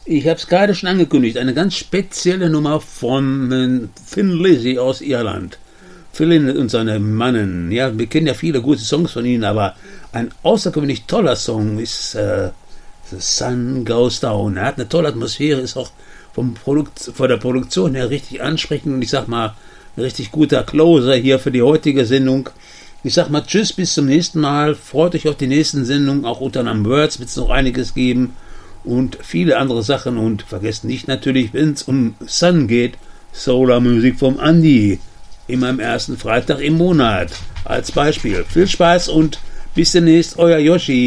Ich habe es gerade schon angekündigt, eine ganz spezielle Nummer von Thin Lizzy aus Irland. Phil und seine Mannen, ja, wir kennen ja viele gute Songs von ihnen, aber ein außergewöhnlich toller Song ist The Sun Goes Down. Er hat eine tolle Atmosphäre, ist auch von der Produktion her richtig ansprechend und ich sag mal, ein richtig guter Closer hier für die heutige Sendung. Ich sag mal tschüss, bis zum nächsten Mal. Freut euch auf die nächsten Sendungen. Auch unter einem Words wird es noch einiges geben und viele andere Sachen. Und vergesst nicht natürlich, wenn es um Sun geht, Solar-Musik vom Andi. Immer am ersten Freitag im Monat. Als Beispiel. Viel Spaß und bis demnächst, euer Yoshi.